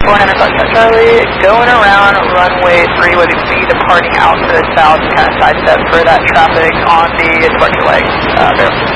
495 Charlie, going around runway 3 with be departing out to the south, kind of sidestep for that traffic on the departure leg. There.